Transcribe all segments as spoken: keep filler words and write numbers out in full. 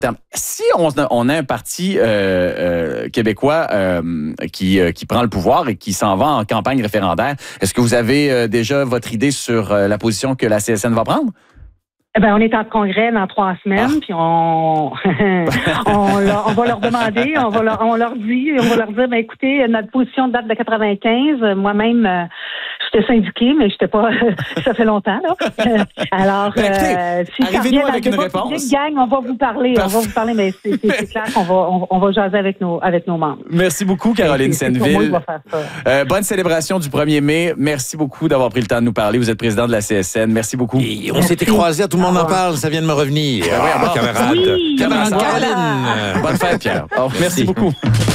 Si on, on a un parti euh, euh, québécois euh, qui, euh, qui prend le pouvoir et qui s'en va en campagne référendaire, est-ce que vous avez euh, déjà votre idée sur euh, la position que la C S N va prendre? Eh ben, on est en congrès dans trois semaines, ah. puis on, on, leur, on va leur demander, on va leur, on leur dit, on va leur dire, ben écoutez, notre position date de quatre-vingt-quinze. Moi-même, euh, j'étais syndiquée, mais j'étais pas. Ça fait longtemps là. Alors, ben, écoutez, euh, si arrivez-nous avec une réponse. Gang, on va vous parler, Parfait. on va vous parler, mais c'est, c'est, c'est clair qu'on va, on, on va jaser avec nos, avec nos membres. Merci beaucoup, Caroline Senneville. Euh, bonne célébration du premier mai. Merci beaucoup d'avoir pris le temps de nous parler. Vous êtes président de la C S N. Merci beaucoup. Et on s'était croisés à tout le monde en parle, ça vient de me revenir. Ah, oui, ah, camarade. Oui, camarade Caroline. Bonne fête, Pierre. Oh, merci. merci beaucoup.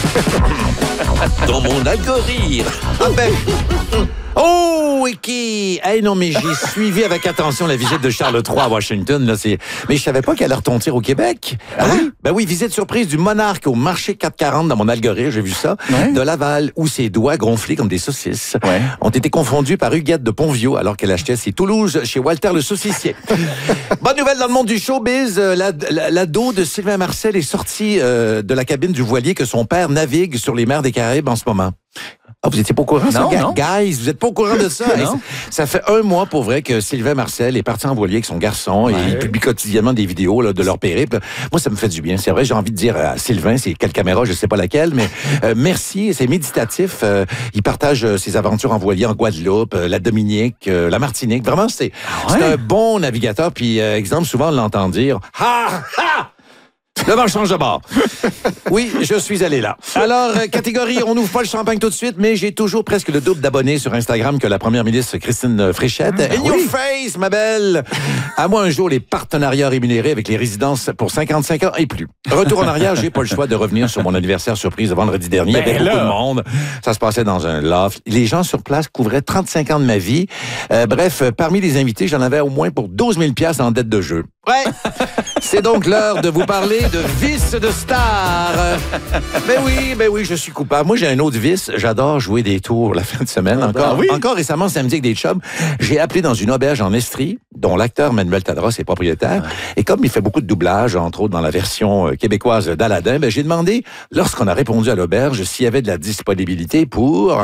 Dans mon algorithme. Ah ben. Oh, et qui... Hey, non, mais j'ai suivi avec attention la visite de Charles trois à Washington. Là, c'est... Mais je savais pas qu'elle allait retentir au Québec. Ah oui? Ben oui, visite surprise du monarque au marché quatre cent quarante dans mon algorithme, j'ai vu ça, ouais. de Laval, où ses doigts gonflés comme des saucisses ouais. ont été confondus par Huguette de Pontvio alors qu'elle achetait ses Toulouse chez Walter le saucissier. Bonne nouvelle dans le monde du showbiz. L'ado la, la de Sylvain Marcel est sorti euh, de la cabine du voilier que son père navigue sur les mers des Caraïbes en ce moment. Ah, vous étiez pas au courant, ça? Non, non. Guys, vous êtes pas au courant de ça? Non. Ça fait un mois, pour vrai, que Sylvain Marcel est parti en voilier avec son garçon ouais. et il publie quotidiennement des vidéos là, de leur périple. Moi, ça me fait du bien. C'est vrai, j'ai envie de dire à Sylvain, c'est quelle caméra, je sais pas laquelle, mais euh, merci, c'est méditatif. Euh, il partage euh, ses aventures en voilier en Guadeloupe, euh, la Dominique, euh, la Martinique. Vraiment, c'est ah ouais. un bon navigateur. Puis, euh, exemple, souvent, on l'entend dire « Ha! Ha! » Le vent change de bord. Oui, je suis allé là. Alors, euh, catégorie, on n'ouvre pas le champagne tout de suite, mais j'ai toujours presque le double d'abonnés sur Instagram que la première ministre Christine Fréchette. Ah, In oui. your face, ma belle! À moi un jour les partenariats rémunérés avec les résidences pour cinquante-cinq ans et plus. Retour en arrière, j'ai pas le choix de revenir sur mon anniversaire surprise de vendredi dernier ben avec là. beaucoup de monde. Ça se passait dans un loft. Les gens sur place couvraient trente-cinq ans de ma vie. Euh, bref, parmi les invités, j'en avais au moins pour douze mille dollars en dette de jeu. Ouais! C'est donc l'heure de vous parler de vice de star. Ben oui, ben oui, je suis coupable. Moi, j'ai un autre vice. J'adore jouer des tours la fin de semaine. Encore, ah oui? encore récemment, samedi avec des chums, j'ai appelé dans une auberge en Estrie, dont l'acteur Manuel Tadros est propriétaire. Ouais. Et comme il fait beaucoup de doublage, entre autres dans la version québécoise d'Aladin, ben j'ai demandé, lorsqu'on a répondu à l'auberge, s'il y avait de la disponibilité pour...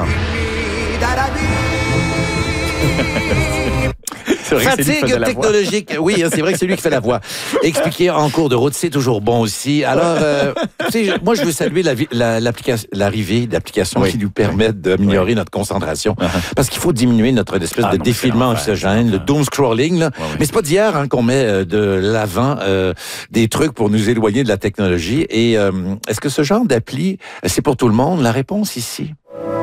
Fatigue technologique. Oui, hein, c'est vrai que c'est lui qui fait la voix. Expliquer en cours de route, c'est toujours bon aussi. Alors, euh, tu sais, moi, je veux saluer la, la, l'application, l'arrivée d'applications oui. qui nous permettent d'améliorer oui. notre concentration. Uh-huh. Parce qu'il faut diminuer notre espèce ah, de non, défilement oxygène, le doom scrolling. Là. Ouais, oui. Mais c'est pas d'hier hein, qu'on met euh, de l'avant euh, des trucs pour nous éloigner de la technologie. Et euh, est-ce que ce genre d'appli, c'est pour tout le monde? La réponse ici.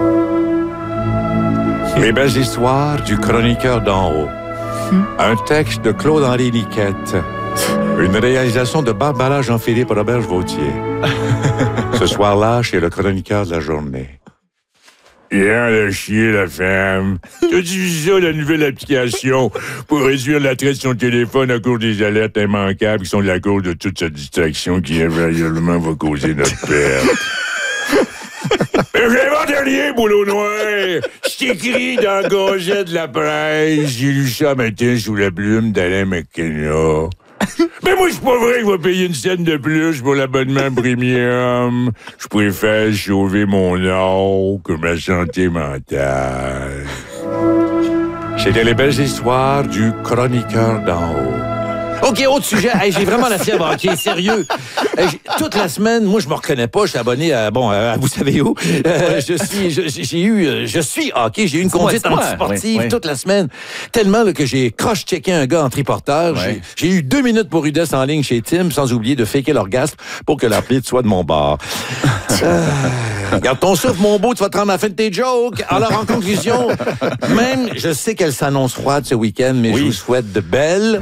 Les belles histoires du chroniqueur d'en haut. Un texte de Claude-Henri Niquette. Une réalisation de Barbara Jean-Philippe Robert-Vautier. Ce soir-là, chez le chroniqueur de la journée. Hier, elle a chier, la femme. T'as vu ça, la nouvelle application pour réduire l'attrait de son téléphone à cause des alertes immanquables qui sont la cause de toute cette distraction qui, invariablement, va causer notre perte. J'ai mon dernier boulot noir. C'est écrit dans le Gazette de la presse. J'ai lu ça matin sous la plume d'Alain McKenna. Mais moi, c'est pas vrai que je vais payer une scène de plus pour l'abonnement premium. Je préfère sauver mon or que ma santé mentale. C'était les belles histoires du chroniqueur d'en haut. OK, autre sujet. Hey, j'ai vraiment la fièvre. OK, sérieux. Hey, toute la semaine, moi, je me reconnais pas. Je suis abonné à, bon, à, vous savez où. Euh, je suis, je, j'ai eu, je suis, OK, j'ai eu une conduite antisportive oui, oui. toute la semaine. Tellement là, que j'ai cross-checké un gars en triporteur. Oui. J'ai, j'ai eu deux minutes pour rudesse en ligne chez Tim, sans oublier de faker l'orgasme pour que l'arbitre soit de mon bord. euh, Regarde ton souffle, mon beau, tu vas te rendre à la fin de tes jokes. Alors, en conclusion, même, je sais qu'elle s'annonce froide ce week-end, mais oui. je vous souhaite de belles...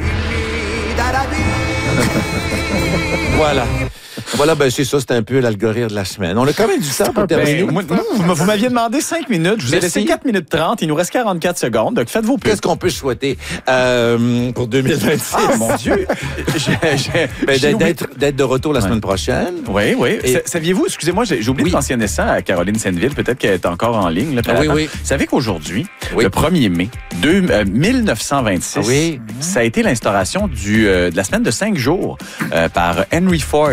Voilà. Voilà, ben c'est ça, c'est un peu l'algorithme de la semaine. On a quand même du temps pour terminer. Ben, moi, vous, vous m'aviez demandé cinq minutes, je vous ai laissé quatre minutes trente, il nous reste quarante-quatre secondes, donc faites vos pubs. Qu'est-ce qu'on peut souhaiter euh, pour deux mille vingt-six? Ah, mon Dieu! j'ai, j'ai, ben, j'ai d'être, d'être de retour la ouais. semaine prochaine. Oui, oui. Et... Saviez-vous, excusez-moi, j'ai, j'ai oublié oui. de mentionner ça à Caroline Senneville, peut-être qu'elle est encore en ligne. Là, ah, oui, oui. Vous savez qu'aujourd'hui, oui. le premier mai deux, euh, mille neuf cent vingt-six, ah, oui. ça a été l'instauration du, euh, de la semaine de cinq jours euh, par Henry Ford.